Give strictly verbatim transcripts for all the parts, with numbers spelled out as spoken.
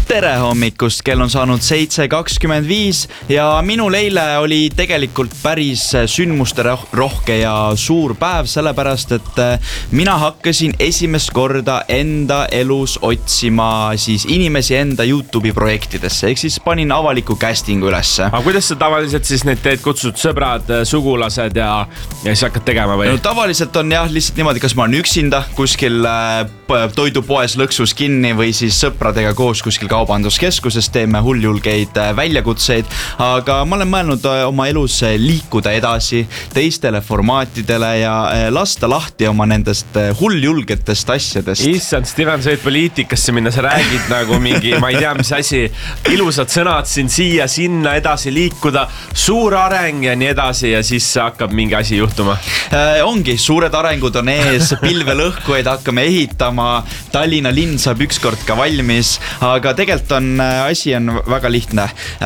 Tere hommikust, kell on saanud seitse kakskümmend viis ja minul eile oli tegelikult päris sündmuste rohke ja suur päev, sellepärast et mina hakkasin esimest korda enda elus otsima siis inimesi enda YouTube'i projektidesse, ehk siis panin avaliku castingu ülesse. Aga kuidas sa tavaliselt siis neid teed kutsud sõbrad, sugulased ja, ja siis hakkad tegema või? No, tavaliselt on jah lihtsalt niimoodi, kas ma olen üksinda kuskil toidupoes lõksus kinni või siis sõpradega koos kuskil kaubanduskeskuses teeme hulljulgeid väljakutseid, aga ma olen mõelnud oma elus liikuda edasi teistele formaatidele ja lasta lahti oma nendest hulljulgetest asjadest. Issand, Steven, sa võid poliitikasse minna, sa räägid nagu mingi, ma ei tea, mis asi, ilusad sõnad siin siia, sinna edasi liikuda, suur areng ja nii edasi ja siis hakkab mingi asi juhtuma. Äh, ongi, suured arengud on ees, pilvelõhkuid hakkame ehitama, Tallinna linn saab ükskord ka valmis, aga tegelikult on, asi on väga lihtne.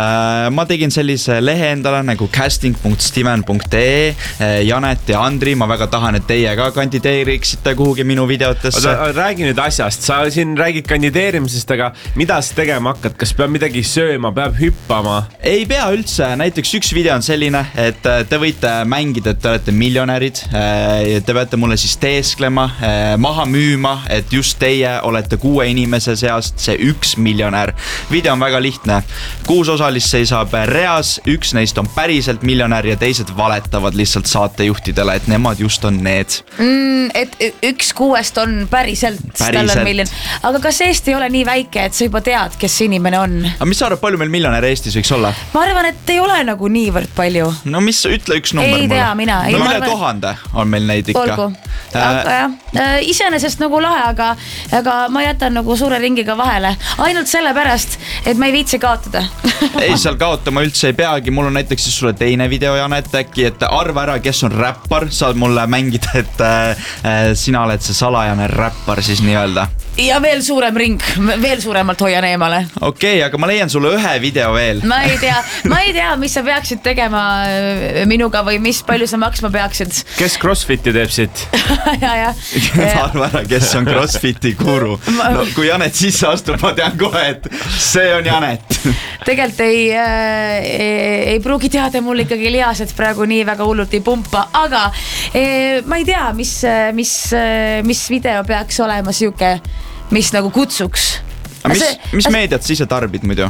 Ma tegin sellise lehe endale nagu casting punkt steven punkt ee, Janet ja Andri, ma väga tahan, et teie ka kandideeriksite kuhugi minu videotesse. Räägi nüüd asjast, sa siin räägid kandideerimisest, aga mida sa tegema hakkad? Kas peab midagi sööma, peab hüppama? Ei pea üldse, näiteks üks video on selline, et te võite mängida, et te olete miljonärid, te peate mulle siis teesklema, maha müüma, et just teie olete kuue inimese seast see üks miljonär. Video on väga lihtne. Kuus osalist seisab reas, üks neist on päriselt miljonär ja teised valetavad lihtsalt saatejuhtidele, et nemad just on need. Mm, et üks kuuest on päriselt, päriselt. Tal on miljon. Aga kas Eesti ei ole nii väike, et sa juba tead, kes inimene on? Aga mis sa arvad, palju meil miljonär Eestis võiks olla? Ma arvan, et ei ole nagu niivõrd palju. No mis, ütle üks number ei mulle. Tea, mina. No üle tuhande on meil neid ikka. Olgu. Aga jah, iseenesest nagu lahe, aga, aga ma jätan nagu suure ringiga vahele. Ainult selle pärast, et ma ei viitsi kaotada. Ei, seal kaotama üldse ei peagi. Mul on näiteks siis sulle teine video, Janet, äkki, et arva ära, kes on räppar. Saad mulle mängida, et äh, sina oled see salajane räppar siis nii öelda. Ja veel suurem ring, veel suuremalt hoian eemale. Okei, okay, aga ma leian sulle ühe video veel. Ma ei tea, ma ei tea, mis sa peaksid tegema minuga või mis palju sa maksma peaksid. Kes CrossFiti teeb siit? ja, ja. Arva ära, kes on CrossFiti guru. No, kui Janet sisse astub, ma tean kohe, et see on Janet. Tegelikult ei, ei, ei pruugi teada mul ikkagi liased praegu nii väga hullult ei pumpa, aga ei, ma ei tea, mis, mis, mis video peaks olema siuke, mis nagu kutsuks. Mis, see, mis meediat sa ise tarbid muidu?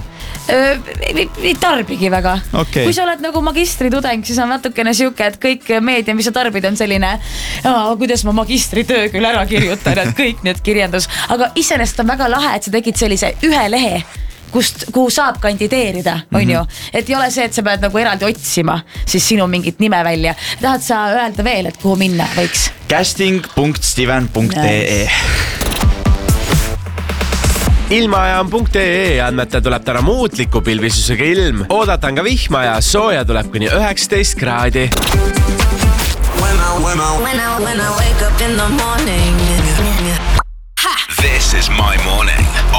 Ei, ei tarbigi väga. Okay. Kui sa oled nagu magistritudeng, siis on natukene siuke, et kõik meedia, mis sa tarbid, on selline, kuidas ma magistritöö küll ära kirjutan, et kõik need kirjandus. Aga iseenesest on väga lahe, et sa tegid sellise ühe lehe, kust, kuhu saab kandideerida, on ju. Et ei ole see, et sa pead nagu eraldi otsima siis sinu mingit nime välja. Tahad sa öelda veel, et kuhu minna võiks? casting punkt steven punkt ee Ilmaaja on .ee andmete tuleb täna muutliku pilvisusega ilm. Oodatan ka vihma ja sooja tuleb kuni üheksateist kraadi. When I, when I, when I, when I wake up in the morning. This is My Morning